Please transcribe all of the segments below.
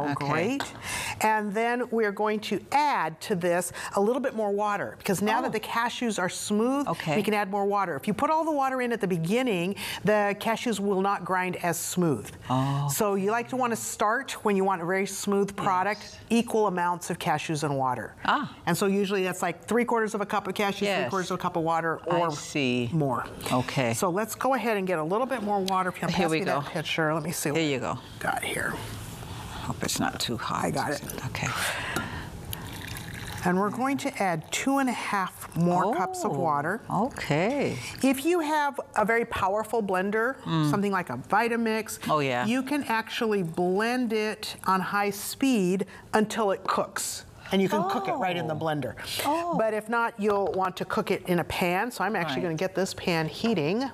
So great. And then we're going to add to this a little bit more water, because now that the cashews are smooth, we can add more water. If you put all the water in at the beginning, the cashews will not grind as smooth. So you like to want to start when you want a very smooth product, equal amounts of cashews and water. And so usually that's like 3/4 of a cup of cashews, 3/4 of a cup of water, or more. Okay. So let's go ahead and get a little bit more water. Here we go. That picture. Let me see what here you go. Got here. Hope it's not too hot. I got it. Okay. And we're going to add 2.5 more cups of water. Okay. If you have a very powerful blender, something like a Vitamix, you can actually blend it on high speed until it cooks. And you can cook it right in the blender. But if not, you'll want to cook it in a pan. So I'm actually going to get this pan heating.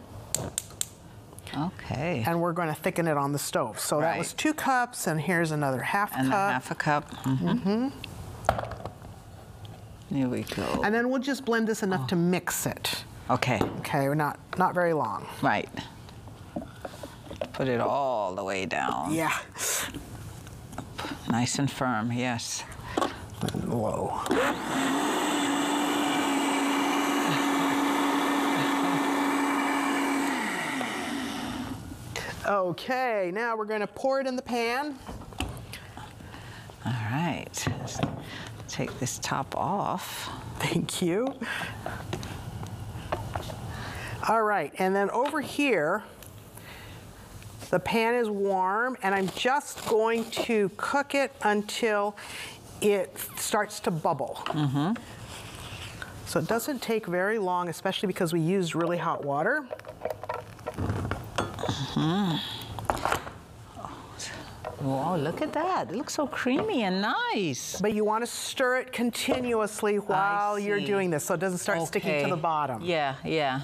Okay. And we're going to thicken it on the stove. So that was 2 cups, and here's another half cup. And half a cup. Here we go. And then we'll just blend this enough to mix it. Okay. Okay, not very long. Right. Put it all the way down. Yeah. Nice and firm, yes. And low. Okay, now we're going to pour it in the pan. All right. Let's take this top off. Thank you. All right, and then over here, the pan is warm, and I'm just going to cook it until it starts to bubble. So it doesn't take very long, especially because we used really hot water. Oh, look at that. It looks so creamy and nice. But you want to stir it continuously while you're doing this so it doesn't start sticking to the bottom. Yeah, yeah.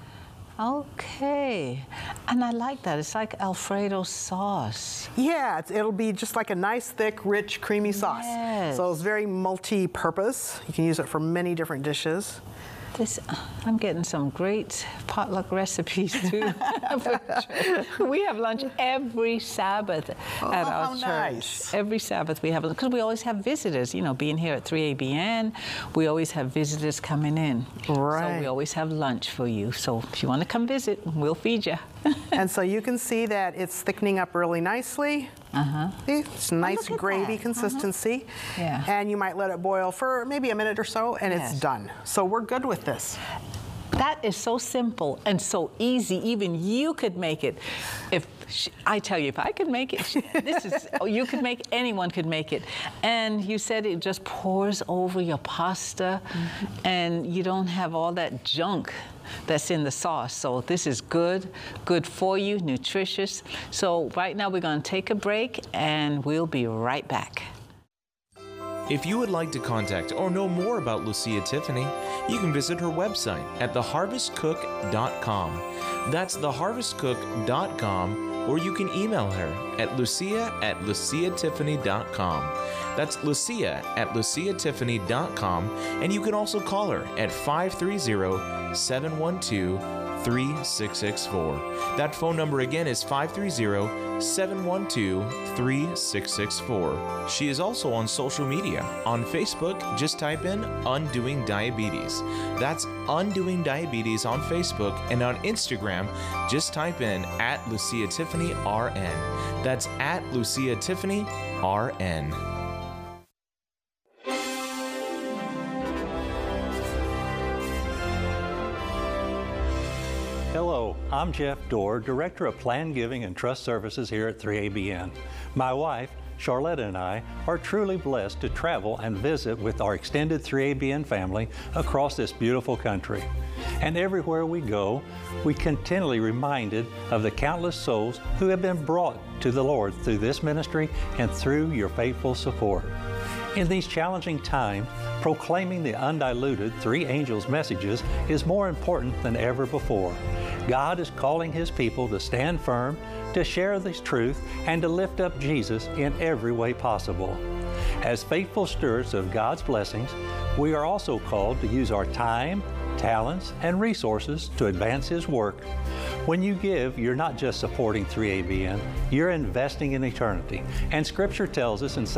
Okay. And I like that. It's like Alfredo sauce. Yeah, it'll be just like a nice, thick, rich, creamy sauce. Yes. So it's very multi-purpose. You can use it for many different dishes. I'm getting some great potluck recipes too. We have lunch every Sabbath at our church. Nice. Every Sabbath we have, because we always have visitors, you know, being here at 3ABN, we always have visitors coming in. Right. So we always have lunch for you. So if you want to come visit, we'll feed you. And so you can see that it's thickening up really nicely. See, it's nice gravy consistency. Yeah. And you might let it boil for maybe a minute or so, and it's done. So we're good with this. That is so simple and so easy. Even you could make it. I tell you, if I could make it, you could make, anyone could make it. And you said it just pours over your pasta, and you don't have all that junk that's in the sauce. So this is good for you, nutritious. So right now we're going to take a break, and we'll be right back. If you would like to contact or know more about Lucia Tiffany, you can visit her website at theharvestcook.com. That's theharvestcook.com, or you can email her at lucia@luciatiffany.com. That's lucia@luciatiffany.com, and you can also call her at 530-712-3664. That phone number again is 530-712-3664. She is also on social media. On Facebook, just type in Undoing Diabetes. That's Undoing Diabetes on Facebook, and on Instagram, just type in @LuciaTiffanyRN. That's @LuciaTiffanyRN. Hello, I'm Jeff Dorr, Director of Plan Giving and Trust Services here at 3ABN. My wife, Charlotte, and I are truly blessed to travel and visit with our extended 3ABN family across this beautiful country. And everywhere we go, we continually reminded of the countless souls who have been brought to the Lord through this ministry and through your faithful support. In these challenging times, proclaiming the undiluted three angels' messages is more important than ever before. God is calling His people to stand firm, to share this truth, and to lift up Jesus in every way possible. As faithful stewards of God's blessings, we are also called to use our time, talents, and resources to advance His work. When you give, you're not just supporting 3ABN, you're investing in eternity. And Scripture tells us in